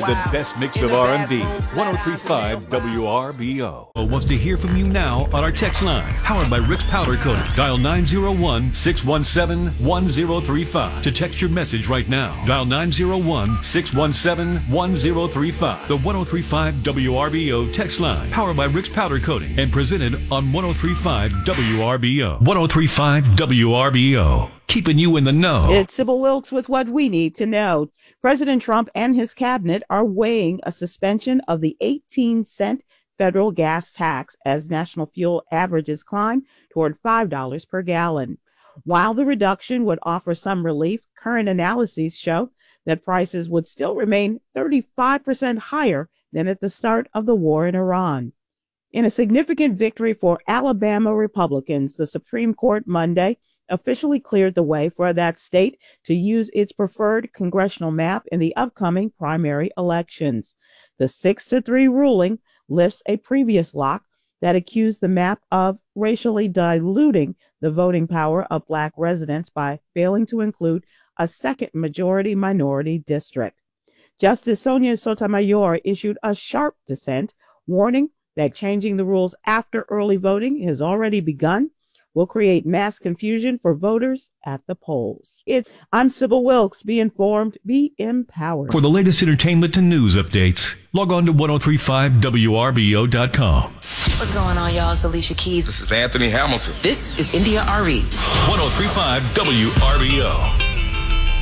the best mix of R&B. 103.5 WRBO. Wants to hear from you now on our text line. Powered by Rick's Powder Coating. Dial 901-617-1035 to text your message right now. Dial 901-617-1035. The 103.5 WRBO text line. Powered by Rick's Powder Coating and presented on 103.5 WRBO. 103.5 WRBO. Keeping you in the know. It's Sybil Wilkes with what we need to know. President Trump and his cabinet are weighing a suspension of the 18-cent federal gas tax as national fuel averages climb toward $5 per gallon. While the reduction would offer some relief, current analyses show that prices would still remain 35% higher than at the start of the war in Iran. In a significant victory for Alabama Republicans, the Supreme Court Monday officially cleared the way for that state to use its preferred congressional map in the upcoming primary elections. The 6-3 ruling lifts a previous lock that accused the map of racially diluting the voting power of Black residents by failing to include a second majority-minority district. Justice Sonia Sotomayor issued a sharp dissent, warning that changing the rules after early voting has already begun will create mass confusion for voters at the polls. I'm Sybil Wilkes. Be informed, be empowered. For the latest entertainment and news updates, log on to 1035WRBO.com. What's going on, y'all? It's Alicia Keys. This is Anthony Hamilton. This is India RE. 1035 WRBO.